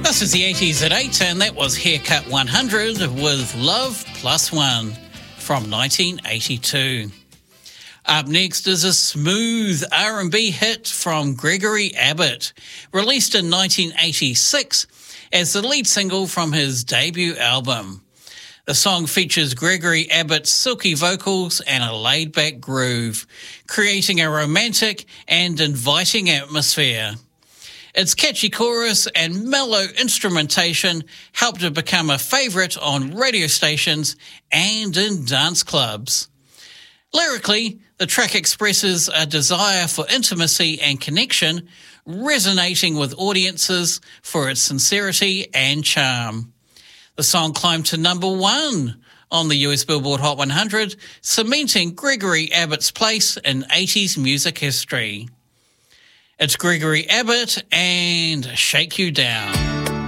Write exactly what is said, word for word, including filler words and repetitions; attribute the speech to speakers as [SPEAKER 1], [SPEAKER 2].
[SPEAKER 1] This is the eighties at eight, and that was Haircut one hundred with Love Plus One from nineteen eighty-two. Up next is a smooth R and B hit from Gregory Abbott, released in nineteen eighty-six as the lead single from his debut album. The song features Gregory Abbott's silky vocals and a laid-back groove, creating a romantic and inviting atmosphere. Its catchy chorus and mellow instrumentation helped it become a favourite on radio stations and in dance clubs. Lyrically, the track expresses a desire for intimacy and connection, resonating with audiences for its sincerity and charm. The song climbed to number one on the U S Billboard Hot one hundred, cementing Gregory Abbott's place in eighties music history. It's Gregory Abbott and Shake You Down.